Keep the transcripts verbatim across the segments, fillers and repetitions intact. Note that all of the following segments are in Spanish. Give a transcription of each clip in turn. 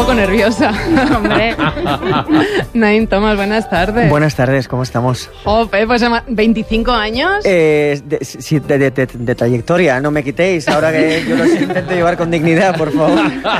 poco nerviosa. Hombre. Naim Thomas, buenas tardes. Buenas tardes, ¿cómo estamos? Jope, pues veinticinco años. Eh, de, sí, de, de, de, de trayectoria, no me quitéis, ahora que yo los intento llevar con dignidad, por favor.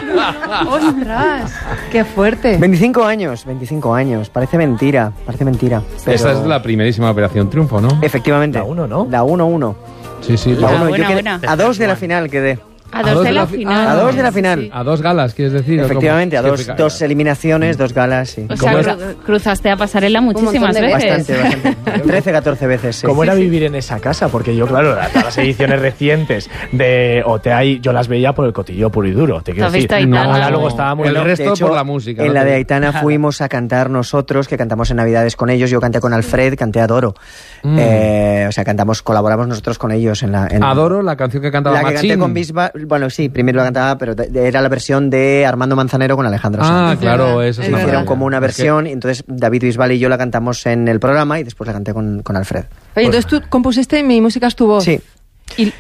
¡Ostras! ¡Qué fuerte! veinticinco años, veinticinco años, parece mentira, parece mentira. Pero... Esa es la primerísima Operación Triunfo, ¿no? Efectivamente. La uno, ¿no? La uno uno. Sí, sí. La La uno. buena, Yo quedé buena. a dos de la final quedé. A dos de la final. A dos de la final. A dos galas, ¿quieres decir? Efectivamente, a ¿Cómo? dos, dos eliminaciones, dos galas, sí. O sea, era? cru- cruzaste a pasarela muchísimas de veces. Bastante, bastante. trece, catorce veces, sí. ¿Cómo era vivir en esa casa? Porque yo, claro, todas las ediciones recientes de O T A I, yo las veía por el cotillo puro y duro. Te quiero ¿Has decir. visto Aitana? No, ahora luego estaba muy El bien. resto De hecho, por la música. En ¿no? la de Aitana fuimos a cantar nosotros, que cantamos en Navidades con ellos. Yo canté con Alfred, canté Adoro. Mm. Eh, o sea, cantamos, colaboramos nosotros con ellos en la... En Adoro la canción que cantaba la que Machín. canté con Bisbal. Bueno, sí, primero la cantaba, pero de- de- era la versión de Armando Manzanero con Alejandro Ah, Sanz. claro, eso es Es una verdad. Hicieron maravilla. como una Es que- versión, y entonces David Bisbal y yo la cantamos en el programa y después la canté con, con Alfred. Oye, entonces tú compusiste Mi música es tu voz. Sí. Y,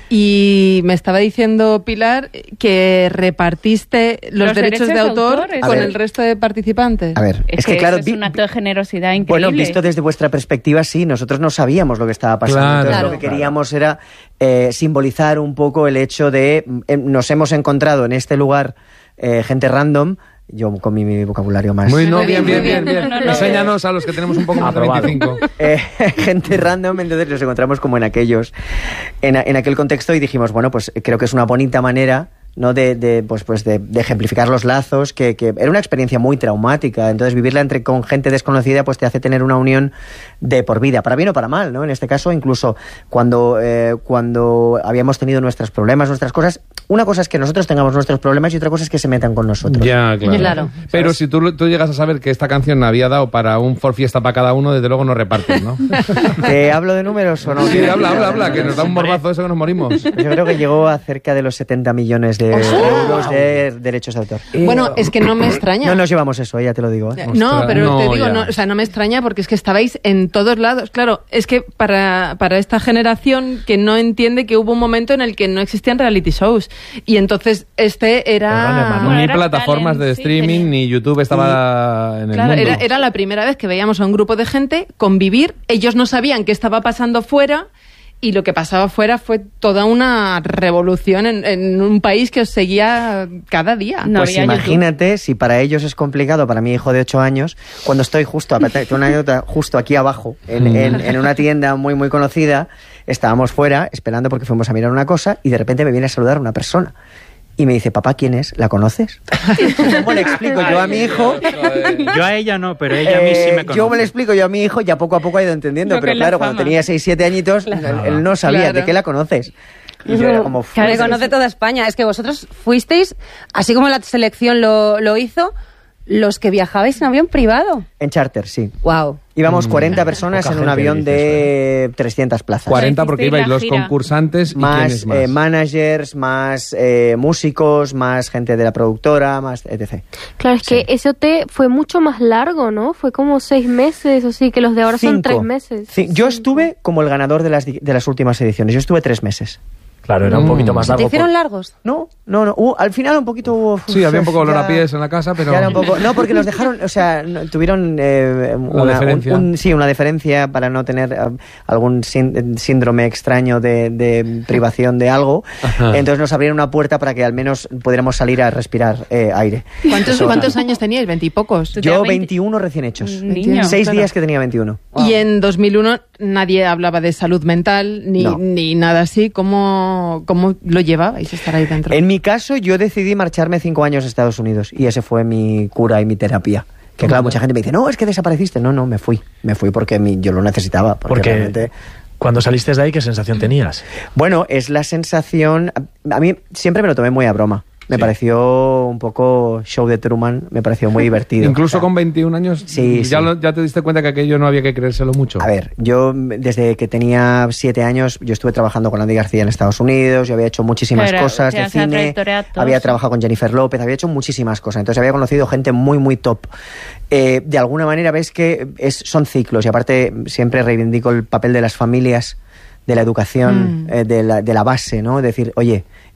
y me estaba diciendo Pilar que repartiste los, Los derechos, derechos de de autor autor, es- con A ver. el resto de participantes. A ver, Es, es, que, que, claro... eso es vi- un acto de generosidad increíble. Bueno, visto desde vuestra perspectiva, sí, nosotros no sabíamos lo que estaba pasando. Claro. Entonces, Claro. lo que queríamos era eh, simbolizar un poco el hecho de... eh, nos hemos encontrado en este lugar eh, gente random, yo con mi, mi vocabulario más... Muy, no, Muy bien, bien, bien, muy bien. bien. bien. No, no, Enséñanos a los que tenemos un poco más de Aprobado. veinticinco. eh, gente random, entonces nos encontramos como en aquellos, en, a- en aquel contexto y dijimos, bueno, pues creo que es una bonita manera, ¿no? de, de, pues, pues de, de ejemplificar los lazos, que, que era una experiencia muy traumática, entonces vivirla entre con gente desconocida pues te hace tener una unión de por vida, para bien o para mal, ¿no? En este caso, incluso cuando, eh, cuando habíamos tenido nuestros problemas, nuestras cosas, una cosa es que nosotros tengamos nuestros problemas y otra cosa es que se metan con nosotros. Ya, claro. Claro. Pero si tú, tú llegas a saber que esta canción había dado para un For Fiesta para cada uno, desde luego no repartes, ¿no? ¿Te hablo de números o no? Sí, habla, habla, habla, que nos da un morbazo eso que nos morimos. Yo creo que llegó a cerca de los setenta millones de euros de derechos de autor. Bueno, es que no me extraña. No nos llevamos eso, ya te lo digo. ¿eh? No, Ostras, pero no, te digo, ya. no, o sea, no me extraña porque es que estabais en todos lados. Claro, es que para, para esta generación que no entiende que hubo un momento en el que no existían reality shows. Y entonces este Perdón, era... hermano. Bueno, Ni era plataformas talent, de sí, streaming, tenía- ni YouTube estaba en el Claro, mundo. era, era la primera vez que veíamos a un grupo de gente convivir. Ellos no sabían qué estaba pasando fuera y lo que pasaba fuera fue toda una revolución en, en un país que os seguía cada día. No Pues había YouTube. imagínate si para ellos es complicado, para mi hijo de ocho años, cuando estoy justo, tengo una anécdota, justo aquí abajo, en, en- en una tienda muy muy conocida, estábamos fuera esperando porque fuimos a mirar una cosa y de repente me viene a saludar una persona. Y me dice, papá, ¿quién es? ¿La conoces? ¿Cómo le explico yo a mi hijo? Yo a ella no, pero ella a mí sí Eh, me conoce. yo me lo explico yo a mi hijo, ya poco a poco ha ido entendiendo, Lo que pero es la claro, fama. cuando tenía seis siete añitos, él, él no sabía Claro. de qué la conoces. Y yo era como... Que me conoce toda España. Es que vosotros fuisteis, así como la selección lo, lo hizo, los que viajabais en avión privado. En charter, sí. Wow. Íbamos Mm. cuarenta personas Poca en un gente avión dice de trescientas plazas. cuarenta porque Hicisteis ibais la los gira. concursantes y Más, quiénes más. eh, managers, más eh, músicos, más gente de la productora, más etcétera. Claro, es que ese O T fue mucho más largo, ¿no? Fue como seis meses, o sí, que los de ahora son Cinco. tres meses. Sí, yo estuve como el ganador de las, di- de las últimas ediciones. Yo estuve tres meses. Claro, era un Mm. poquito más ¿Te largo. hicieron por- largos? No, no, no. Hubo- al final un poquito hubo... Sí, había un poco olor ya- a pies en la casa, pero... ya era un poco- no, porque nos dejaron, o sea, no- tuvieron eh, una, deferencia. un- un- sí, una deferencia para no tener eh, algún sín- síndrome extraño de, de privación de algo. Ajá. Entonces nos abrieron una puerta para que al menos pudiéramos salir a respirar eh, aire. ¿Cuántos, Eso- ¿Cuántos años teníais? ¿Veintipocos? Tú Yo tenías veinte. veintiuno recién hechos. Un niño. Seis Claro. días que tenía veintiuno. Y en dos mil uno nadie hablaba de salud mental ni, No. ni nada así. ¿Cómo, ¿Cómo lo llevabais estar ahí dentro? En mi caso, yo decidí marcharme cinco años a Estados Unidos y ese fue mi cura y mi terapia. Que claro, mucha gente me dice, no, es que desapareciste. No, no, me fui. Me fui porque mi- yo lo necesitaba. Porque, Porque realmente... cuando saliste de ahí, ¿qué sensación tenías? Bueno, es la sensación... A mí siempre me lo tomé muy a broma. Me Sí. pareció un poco show de Truman, me pareció muy divertido. Incluso O sea, con veintiún años, Sí, ya, sí. lo- ya te diste cuenta que aquello no había que creérselo mucho. A ver, yo desde que tenía siete años, yo estuve trabajando con Andy García en Estados Unidos, yo había hecho muchísimas Claro, cosas ya de sea cine, trayectoria actoral, había sí. trabajado con Jennifer López, había hecho muchísimas cosas, entonces había conocido gente muy, muy top. Eh, de alguna manera ves que es, son ciclos y aparte siempre reivindico el papel de las familias, de la educación, Mm. eh, de, la, de la base, ¿no? Decir, oye,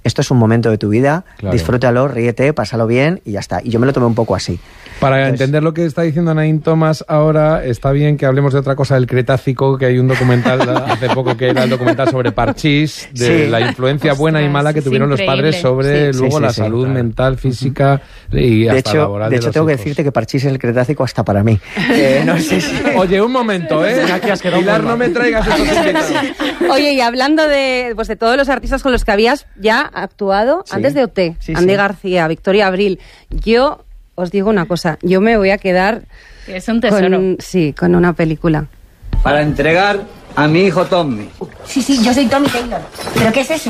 esto es un momento de tu vida, Claro. disfrútalo, ríete, pásalo bien y ya está. Y yo me lo tomé un poco así. Para Entonces- entender lo que está diciendo Naín Thomas ahora, está bien que hablemos de otra cosa del Cretácico, que hay un documental hace poco que era el documental sobre Parchís, de Sí. la influencia Ostras, buena y mala que es tuvieron los increíble. padres sobre Sí. luego Sí, sí, la sí, salud claro. mental, física y De hasta hecho, laboral de de hecho los tengo que hijos. decirte que Parchís es el Cretácico hasta para mí. Eh, no sé si... Oye, un momento, ¿eh? Aquí has quedado Pilar, muy no mal. me traigas estos invitados. Oye, y hablando de, pues de todos los artistas con los que habías ya actuado, Sí. antes de O T, Sí, Andy sí. García, Victoria Abril, yo os digo una cosa, yo me voy a quedar Es un tesoro. con, sí, con una película. Para entregar a mi hijo Tommy. Sí, sí, yo soy Tommy Taylor. ¿Pero qué es eso?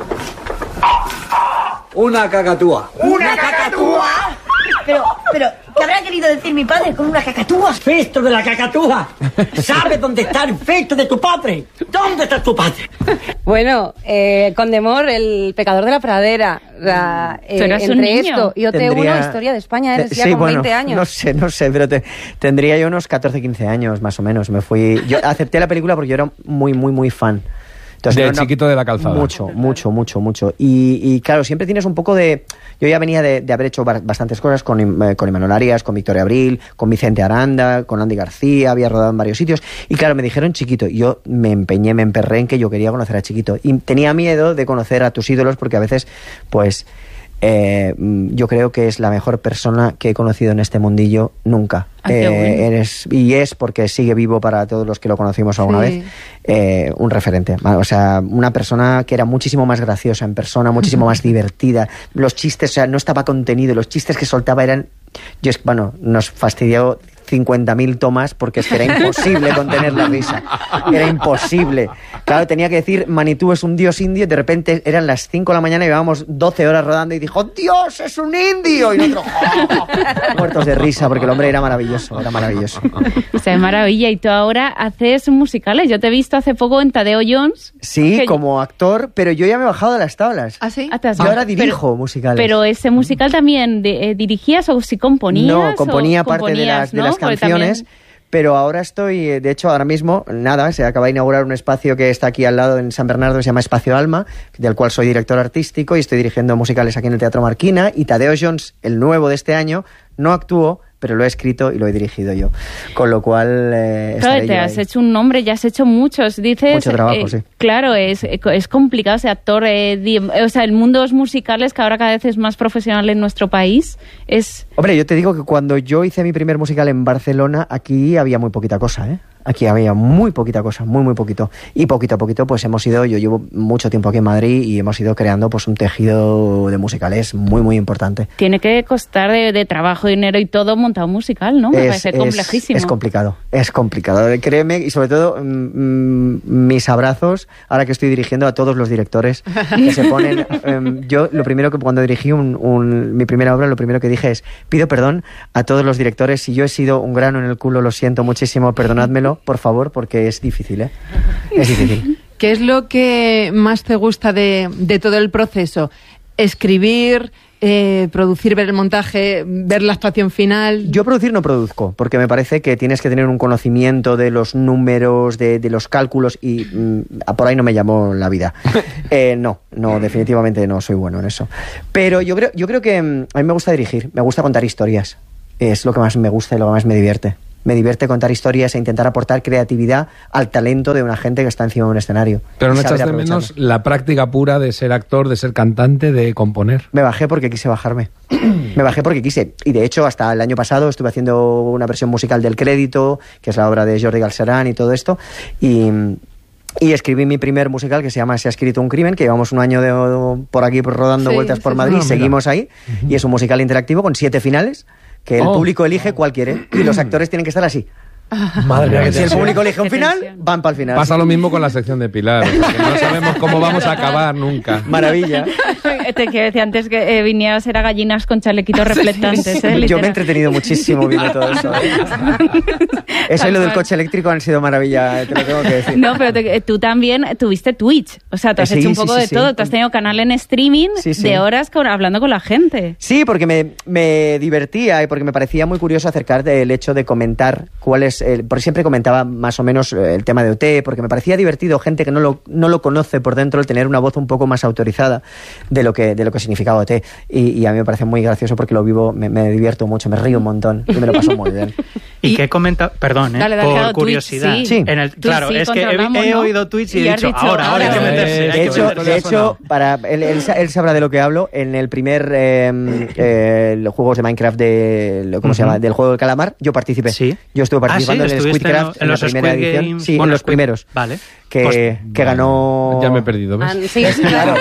Una cacatúa. ¿Una cacatúa? Pero, pero, ¿qué habrá querido decir mi padre con una cacatúa? Festo de la cacatúa. ¿Sabes dónde está el festo de tu padre? ¿Dónde está tu padre? Bueno, eh, Condemor, el pecador de la pradera, la, eh, Tú eras un entre niño. esto y O T uno, Tendría- historia de España, eres Te- ya sí, con bueno, veinte años. No sé, no sé, pero te- tendría yo unos catorce, quince años más o menos. Me fui, yo acepté la película porque yo era muy, muy, muy fan. De no- no- Chiquito de la Calzada. Mucho, mucho, mucho, mucho. Y, y claro, siempre tienes un poco de... Yo ya venía de, de haber hecho ba- bastantes cosas con, Im- eh, con Imanol Arias, con Victoria Abril, con Vicente Aranda, con Andy García, había rodado en varios sitios. Y claro, me dijeron Chiquito. Y yo me empeñé, me emperré en que yo quería conocer a Chiquito. Y tenía miedo de conocer a tus ídolos porque a veces, pues... Eh, mm, yo creo que es la mejor persona que he conocido en este mundillo nunca. Ah, qué Eh, bueno. eres, y es porque sigue vivo para todos los que lo conocimos alguna Sí. vez, eh, un referente. O sea, una persona que era muchísimo más graciosa en persona, muchísimo más divertida. Los chistes, o sea, no estaba contenido. Los chistes que soltaba eran... Yo, es- bueno, nos fastidió cincuenta mil tomas porque es que era imposible contener la risa. Era imposible. Claro, tenía que decir Manitou es un dios indio y de repente eran las cinco de la mañana y llevábamos doce horas rodando y dijo ¡Dios, es un indio! Y nosotros ¡oh! muertos de risa porque el hombre era maravilloso, era maravilloso. O sea, es maravilla. Y tú ahora haces musicales. Yo te he visto hace poco en Tadeo Jones. Sí, que- como actor, pero yo ya me he bajado de las tablas. ¿Ah, sí? Ah, te has- Yo ahora pero- dirijo musicales. Pero ese musical también de- eh, dirigías o si componías. No, componía o parte de componías, las, de ¿no? las Porque canciones, también- pero ahora estoy, eh, de hecho, ahora mismo, nada, se acaba de inaugurar un espacio que está aquí al lado en San Bernardo, que se llama Espacio Alma, del cual soy director artístico y estoy dirigiendo musicales aquí en el Teatro Marquina, y Tadeo Jones, el nuevo de este año, no actuó, pero lo he escrito y lo he dirigido yo. Con lo cual, eh, Claro, estaré te yo has ahí. hecho un nombre, ya has hecho muchos. Dices, Mucho trabajo, eh, sí. Claro, es, es complicado ser actor. eh, di- o sea, el mundo de los musicales, que ahora cada vez es más profesional en nuestro país, es... Hombre, yo te digo que cuando yo hice mi primer musical en Barcelona, aquí había muy poquita cosa, ¿eh? Aquí había muy poquita cosa, muy, muy poquito. Y poquito a poquito, pues hemos ido, yo llevo mucho tiempo aquí en Madrid y hemos ido creando pues un tejido de musicales muy, muy importante. Tiene que costar de, de trabajo, dinero y todo montado un musical, ¿no? Me parece complejísimo. Es complicado, es complicado. Créeme, y sobre todo mm, mm, mis abrazos, ahora que estoy dirigiendo a todos los directores que se ponen... em, yo lo primero que cuando dirigí un, un- mi primera obra, lo primero que dije es, pido perdón a todos los directores, si yo he sido un grano en el culo, lo siento muchísimo, perdonádmelo, por favor, porque es difícil, ¿eh? Es difícil. ¿Qué es lo que más te gusta de, de todo el proceso? Escribir, eh, producir, ver el montaje, ver la actuación final. Yo producir no produzco, porque me parece que tienes que tener un conocimiento de los números, de, de los cálculos, y mm, por ahí no me llamó la vida. Eh, no, no, definitivamente no soy bueno en eso. Pero yo creo, yo creo que mm, a mí me gusta dirigir, me gusta contar historias. Es lo que más me gusta y lo que más me divierte. Me divierte contar historias e intentar aportar creatividad al talento de una gente que está encima de un escenario. Pero Y no saber echas de aprovecharlo. menos la práctica pura de ser actor, de ser cantante, de componer. Me bajé porque quise bajarme. Me bajé porque quise. Y de hecho, hasta el año pasado estuve haciendo una versión musical del Crédito, que es la obra de Jordi Galcerán y todo esto. Y, y escribí mi primer musical que se llama Se ha escrito un crimen, que llevamos un año de, por aquí rodando Sí, vueltas por sí, Madrid. sí. Ah, mira. Seguimos ahí. Y es un musical interactivo con siete finales que el Oh. público elige cuál quiere. Y los actores tienen que estar así. Madre mía, qué Si el tensión. público elige un Qué final, tensión. van para el final. Pasa lo mismo con la sección de Pilar, que no sabemos cómo vamos a acabar nunca. Maravilla. Te quiero decir antes que eh, vinieras era gallinas con chalequitos reflectantes. ¿eh? Yo me he Literal. entretenido muchísimo viendo todo eso. ¿eh? Eso y lo del coche eléctrico han sido maravilla, te lo tengo que decir. No, pero te- tú también tuviste Twitch. O sea, tú has Sí, hecho un sí, poco sí, de sí. todo. Tú has tenido canal en streaming Sí, sí. de horas con- hablando con la gente. Sí, porque me, me divertía y porque me parecía muy curioso acercar el hecho de comentar cuáles pues eh, por siempre comentaba más o menos eh, el tema de O T, porque me parecía divertido, gente que no lo, no lo conoce por dentro, el tener una voz un poco más autorizada de lo que, de lo que significaba O T. Y, y a mí me parece muy gracioso porque lo vivo, me, me divierto mucho, me río un montón y me lo paso muy bien. ¿Y qué comenta? Perdón, ¿eh? Dale, dale, por claro, curiosidad. Twitch, sí. En el, Twitch claro, sí, es que he, controlamos, he ¿no? oído Twitch y, Y he has dicho, dicho, ahora, ahora hay que ahora. meterse. De hay que hecho, meterse. de hecho para, él, él, él sabrá de lo que hablo. En el primer eh, eh, los juegos de Minecraft de, ¿cómo uh-huh. se llama? Del juego del calamar, yo participé. ¿Sí? Yo estuve participando ah, ¿sí? en el Squidcraft en, en la primera Squid edición. Games, Sí, bueno, en los Squid... primeros. Vale. Que, pues, que vale. ganó... Ya me he perdido, ¿ves? Ah, sí, claro.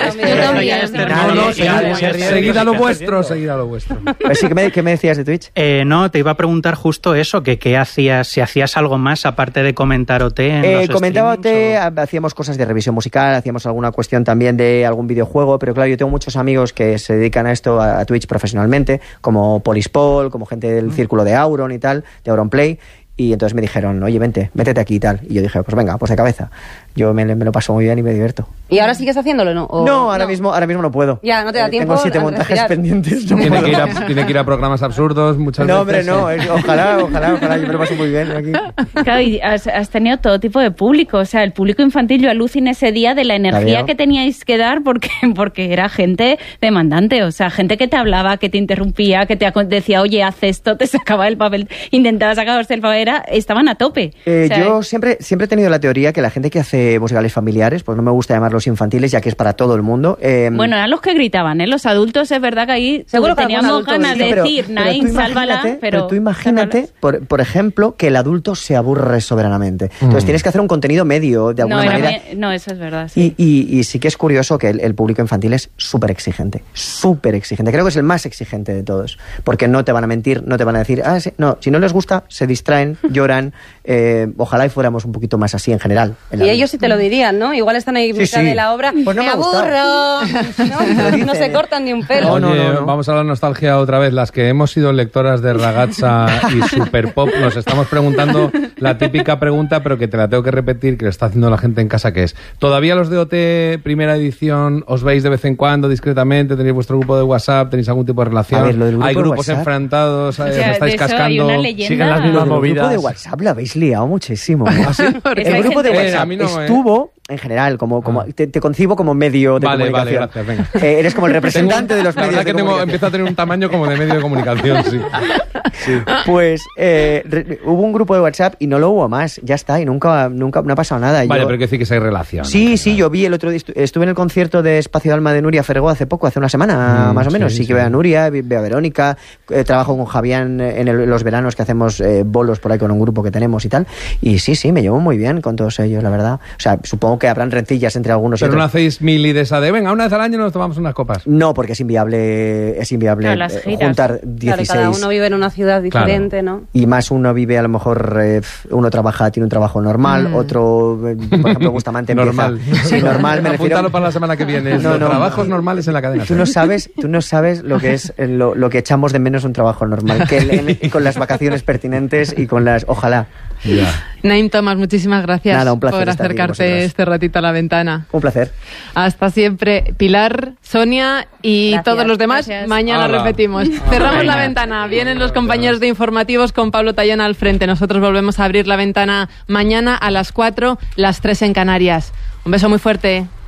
No, no, seguid a lo vuestro, seguid a lo vuestro. Pues sí, ¿qué me, ¿qué me decías de Twitch? Eh, no, te iba a preguntar justo eso, que qué hacías, si hacías algo más aparte de comentar O T en eh, los Comentaba O T, o... hacíamos cosas de revisión musical, hacíamos alguna cuestión también de algún videojuego, pero claro, yo tengo muchos amigos que se dedican a esto, a, a Twitch profesionalmente, como Polispol, como gente del círculo de Auron y tal, de Auronplay. Y entonces me dijeron, oye, vente, métete aquí y tal. Y yo dije, pues venga, pues de cabeza. Yo me, me lo paso muy bien y me divierto. ¿Y ahora sigues haciéndolo, no? ¿O no, ahora, no? Mismo, ahora mismo no puedo. Ya, no te da eh, tiempo. Tengo siete a montajes respirar. pendientes. No tiene, puedo. que ir a, tiene que ir a programas absurdos muchas no, veces. No, hombre, no. Ojalá, ojalá, ojalá. Yo me lo paso muy bien aquí. Claro, y has, has tenido todo tipo de público. O sea, el público infantil, yo aluciné ese día de la energía que teníais que dar porque, porque era gente demandante. O sea, gente que te hablaba, que te interrumpía, que te decía, oye, haz esto, te sacaba el papel, intentaba sacarse el papel. Era, estaban a tope. Eh, o sea, yo siempre, siempre he tenido la teoría que la gente que hace musicales familiares, pues no me gusta llamarlos infantiles, ya que es para todo el mundo. Eh, bueno, eran los que gritaban, ¿eh? Los adultos, es verdad que ahí seguro que teníamos ganas de pero, decir, pero Naim, sálvala, pero... Pero tú imagínate, por, por ejemplo, que el adulto se aburre soberanamente. Entonces Mm. tienes que hacer un contenido medio, de alguna no, manera. Me... No, eso es verdad, sí. Y, y, y sí que es curioso que el, el público infantil es súper exigente, súper exigente. Creo que es el más exigente de todos, porque no te van a mentir, no te van a decir, ah, sí. No, si no les gusta, se distraen, lloran. Eh, ojalá y fuéramos un poquito más así en general. En y ellos sí te lo dirían, ¿no? Igual están ahí en sí, mitad sí. de la obra. Pues no me, me aburro. ¿No? No se cortan ni un pelo. Oye, no, no, no. vamos a la nostalgia otra vez. Las que hemos sido lectoras de Ragazza y Super Pop, nos estamos preguntando la típica pregunta, pero que te la tengo que repetir, que lo está haciendo la gente en casa, que es, ¿todavía los de O T primera edición os veis de vez en cuando discretamente? ¿Tenéis vuestro grupo de WhatsApp? ¿Tenéis algún tipo de relación? A ver, lo del grupo ¿Hay de grupos WhatsApp? enfrentados? O sea, ¿Os estáis de eso cascando? hay una leyenda. Siguen las mismas El movidas. grupo de WhatsApp lo habéis liado muchísimo. ¿Ah, sí? Porque El hay grupo de gente- WhatsApp Eh, a mí no, eh. estuvo, en general, como, como Ah. te, te concibo como medio de Vale, vale, comunicación. gracias, venga. Eh, eres como el representante de los La medios verdad de que tengo, comunicación. empiezo a tener un tamaño como de medio de comunicación, sí. Pues eh, re- hubo un grupo de WhatsApp y no lo hubo más. Ya está, y nunca, nunca no ha pasado nada. Vale, Yo- pero hay que decir que sí hay relación. Sí, sí, yo vi el otro día, estu- estuve en el concierto de Espacio de Alma de Nuria Ferregó hace poco, hace una semana Mm, más o menos. Sí, sí, que sí. veo a Nuria, vi- veo a Verónica, eh, trabajo con Javián en el- los veranos que hacemos eh, bolos por ahí con un grupo que tenemos y tal. Y sí, sí, me llevo muy bien con todos ellos, la verdad. O sea, supongo que habrán rencillas entre algunos y Pero no otros. hacéis mili de esa de, venga, una vez al año nos tomamos unas copas. No, porque es inviable, es inviable Claro, las eh, giras. juntar Claro, dieciséis. cada uno vive en una ciudad diferente, ¿no? Y más uno vive, a lo mejor, eh, uno trabaja, tiene un trabajo normal, Mm. otro, eh, por ejemplo, Bustamante empieza... Normal. Sí, normal, me refiero... Apúntalo para la semana que viene. No, Los no. trabajos normales en la cadena. Tú no sabes, tú no sabes lo que es eh, lo, lo que echamos de menos un trabajo normal, que el- el- con las vacaciones pertinentes y con las... Ojalá. Ya. Naim Thomas, muchísimas gracias Nada, un placer por estar aquí con acercarte vosotras. este ratito a la ventana. Un placer. Hasta siempre, Pilar, Sonia y Gracias, todos los demás. gracias. Mañana Hala. repetimos. Cerramos la Venga. ventana. Vienen los compañeros de informativos con Pablo Tallón al frente. Nosotros volvemos a abrir la ventana mañana a las cuatro, las tres en Canarias. Un beso muy fuerte.